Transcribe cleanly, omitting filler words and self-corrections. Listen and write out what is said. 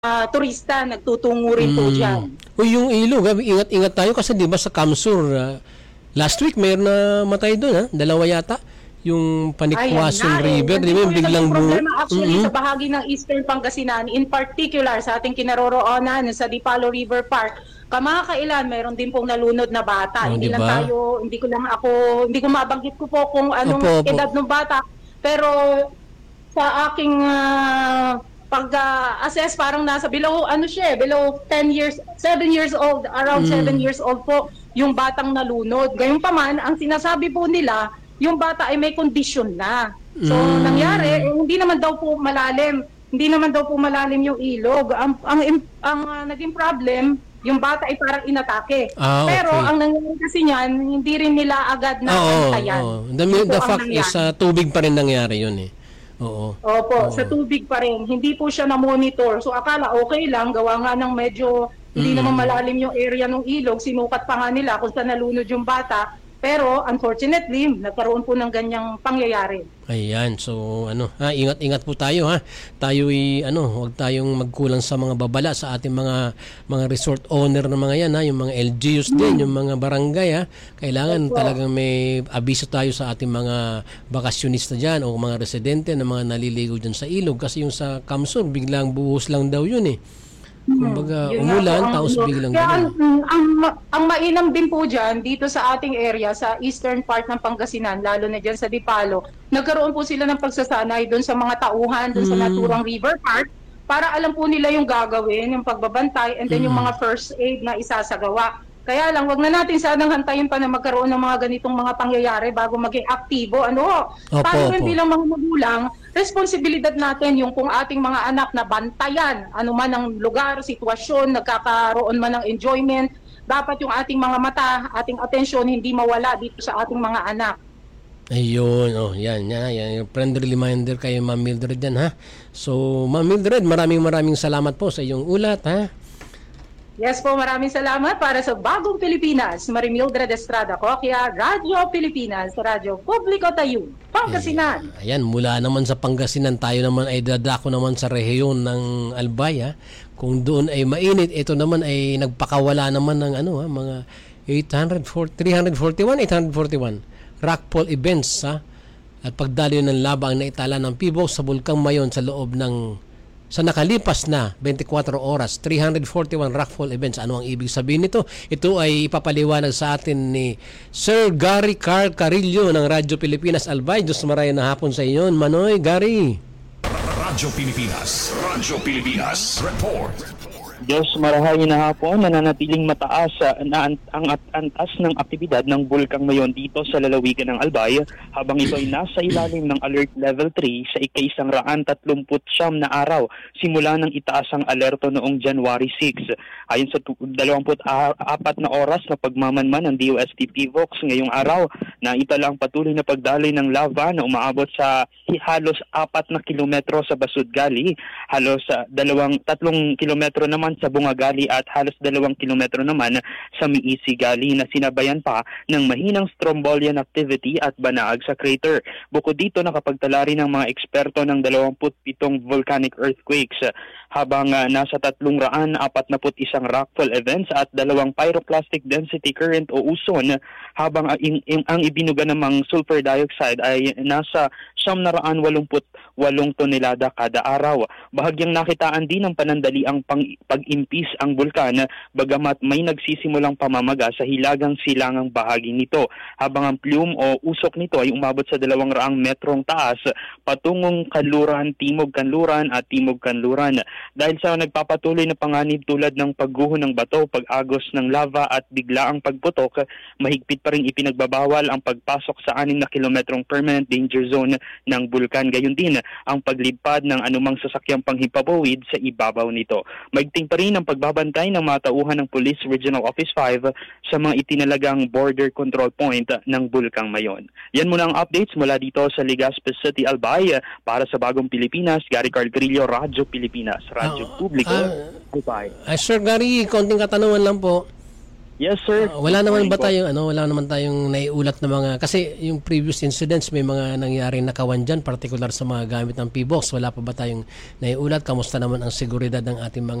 turista nagtutungo rin po dyan. O yung ilog, ingat-ingat tayo kasi di ba sa Kamsur, last week mayroon na matay doon, 2 yata. Yung Panikwason River, di ba? Biglang problema actually sa bahagi ng Eastern Pangasinan, in particular sa ating kinaroroonan sa Dipalo River Park, kamakailan mayroon din pong nalunod na bata. Hindi diba? lang tayo, hindi ko mabanggit ko po kung anong edad ng bata, pero sa aking pag-assess, parang nasa below 10 years, 7 years old, around 7 years old po yung batang nalunod. Gayunpaman, ang sinasabi po nila, yung bata ay may kondisyon na. So, nangyari, hindi naman daw po malalim yung ilog. Ang naging problem, yung bata ay parang inatake. Pero ang nangyari kasi niyan, hindi rin nila agad na antayan. The fact is, tubig pa rin nangyari yun eh. Opo, sa tubig pa rin. Hindi po siya na-monitor. So, akala okay lang, gawa nga ng medyo hindi naman malalim yung area ng ilog. Sinukat pa nga nila kung saan nalunod yung bata. Pero unfortunately, nagkaroon po ng ganyang pangyayari. Ayan, so ingat-ingat po tayo ha. Tayo huwag tayong magkulang sa mga babala sa ating mga resort owner na mga yan ha, yung mga LGUs din, yung mga barangay ha. Kailangan talagang may abiso tayo sa ating mga bakasyonista diyan o mga residente na mga naliligo diyan sa ilog kasi yung sa Kamsur biglang buhos lang daw yun eh. Kumbaga, umulan, tapos biglang gano'n. Ang mainam din po dyan, dito sa ating area, sa eastern part ng Pangasinan, lalo na dyan sa Dipalo, nagkaroon po sila ng pagsasanay doon sa mga tauhan, doon sa naturang river park, para alam po nila yung gagawin, yung pagbabantay, and then yung mga first aid na isasagawa. Kaya lang, wag na natin sanang hantayin pa na magkaroon ng mga ganitong mga pangyayari bago maging aktibo. Tayo rin bilang mga magulang, responsibilidad natin yung kung ating mga anak na bantayan, ano man ang lugar, sitwasyon, nagkakaroon man ng enjoyment, dapat yung ating mga mata, ating atensyon, hindi mawala dito sa ating mga anak. Ayun, yan. Friendly reminder kayo, Ma'am Mildred yan, ha? So, Ma'am Mildred, maraming salamat po sa iyong ulat, ha? Yes po, maraming salamat para sa Bagong Pilipinas. Mildred Estrada Coquia, Radyo Pilipinas, Radyo Publiko Tayo, Pangasinan. Ayan, mula naman sa Pangasinan, tayo naman ay dadako naman sa rehiyon ng Albay, ha? Kung doon ay mainit, ito naman ay nagpakawala naman ng mga 341, rockfall events, ha? At pagdaloy ng laba ang naitala ng PBOX sa Bulkang Mayon sa loob ng sa nakalipas na 24 oras, 341 rockfall events. Ano ang ibig sabihin nito? Ito ay ipapaliwanag sa atin ni Sir Gary Carl Carillo ng Radyo Pilipinas Albay. Diyos maraya na hapon sa inyo. Manoy, Gary. Radyo Pilipinas Report. Diyos marahay na hapon, nananatiling mataas ang antas ng aktibidad ng Bulkang Mayon dito sa lalawigan ng Albay habang ito ay nasa ilalim ng Alert Level 3 sa ika-139 na araw simula nang itaas ang alerto noong January 6. Ayon sa 24 na oras na pagmamanman ng DOST PVOX ngayong araw, na itala ang patuloy na pagdaloy ng lava na umaabot sa halos 4 na kilometro sa Basud Gali, halos 3 kilometro naman sa Bungagali at halos 2 kilometro naman sa Miisi Gali na sinabayan pa ng mahinang strombolian activity at banaag sa crater. Bukod dito, nakapagtala rin ng mga eksperto ng 27 volcanic earthquakes habang nasa 341 rockfall events at 2 pyroclastic density current o uson habang ang ibinuga namang sulfur dioxide ay nasa 988 tonelada kada araw. Bahagyang nakitaan din ng panandaliang pag-impis ang bulkan bagamat may nagsisimulang pamamaga sa hilagang silangang bahagi nito habang ang plume o usok nito ay umabot sa 200 metrong taas patungong kanluran, timog kanluran at timog kanluran. Dahil sa nagpapatuloy na panganib tulad ng pagguho ng bato, pag-agos ng lava at biglaang pagputok, mahigpit pa rin ipinagbabawal ang pagpasok sa 6 na kilometrong permanent danger zone ng bulkan. Gayon din ang paglipad ng anumang sasakyang panghimpapawid sa ibabaw nito. Maigting pa rin ang pagbabantay ng mga tauhan ng Police Regional Office 5 sa mga itinalagang border control point ng Bulkang Mayon. Yan muna ang updates mula dito sa Legazpi City, Albay. Para sa Bagong Pilipinas, Gary Carl Carillo, Radyo Pilipinas, Radyo Publiko, Albay. Sir Gary, konting katanungan lang po. Yes, sir. Wala naman ba Morning po. wala naman tayong naiulat na mga, kasi yung previous incidents may mga nangyaring nakawan dyan, particular sa mga gamit ng P-Box. Wala pa ba tayong naiulat? Kamusta naman ang seguridad ng ating mga